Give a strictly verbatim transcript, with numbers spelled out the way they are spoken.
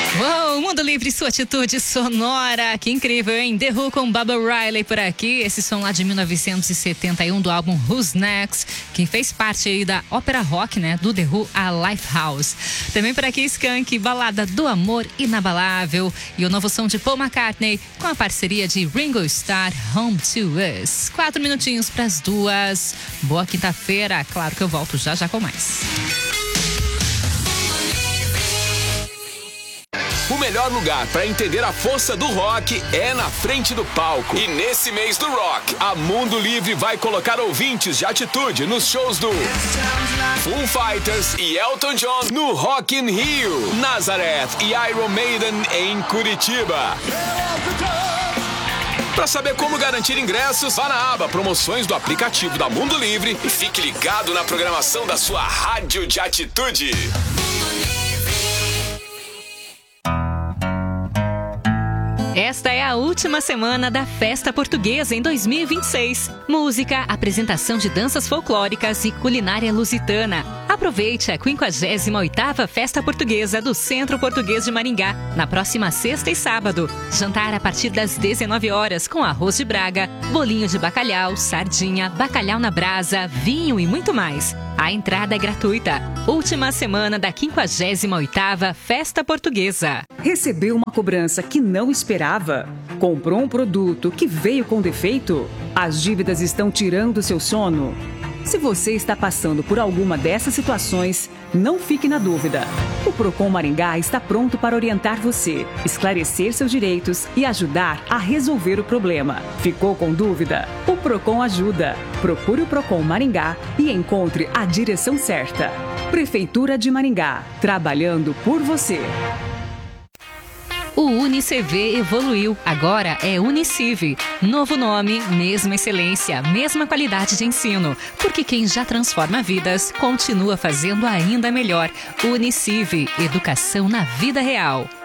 Uou, Mundo Livre, sua atitude sonora. Que incrível, hein? The Who com Baba Riley por aqui. Esse som lá de mil novecentos e setenta e um do álbum Who's Next, que fez parte aí da ópera rock, né? Do The Who, a Lifehouse. Também por aqui, Skank, Balada do Amor Inabalável. E o novo som de Paul McCartney com a parceria de Ringo Starr, Home to Us. Quatro minutinhos pras duas. Boa quinta-feira. Claro que eu volto já já com mais. O melhor lugar para entender a força do rock é na frente do palco. E nesse mês do rock, a Mundo Livre vai colocar ouvintes de atitude nos shows do Foo Fighters e Elton John no Rock in Rio, Nazareth e Iron Maiden em Curitiba. Para saber como garantir ingressos, vá na aba Promoções do aplicativo da Mundo Livre e fique ligado na programação da sua rádio de atitude. Esta é a última semana da Festa Portuguesa em dois mil e vinte e seis. Música, apresentação de danças folclóricas e culinária lusitana. Aproveite a quinquagésima oitava Festa Portuguesa do Centro Português de Maringá, na próxima sexta e sábado. Jantar a partir das dezenove horas com arroz de Braga, bolinho de bacalhau, sardinha, bacalhau na brasa, vinho e muito mais. A entrada é gratuita. Última semana da quinquagésima oitava Festa Portuguesa. Recebeu uma cobrança que não esperava? Comprou um produto que veio com defeito? As dívidas estão tirando seu sono? Se você está passando por alguma dessas situações, não fique na dúvida. O Procon Maringá está pronto para orientar você, esclarecer seus direitos e ajudar a resolver o problema. Ficou com dúvida? O Procon ajuda. Procure o Procon Maringá e encontre a direção certa. Prefeitura de Maringá, trabalhando por você. O UniCV evoluiu, agora é Uniciv. Novo nome, mesma excelência, mesma qualidade de ensino. Porque quem já transforma vidas, continua fazendo ainda melhor. Uniciv, educação na vida real.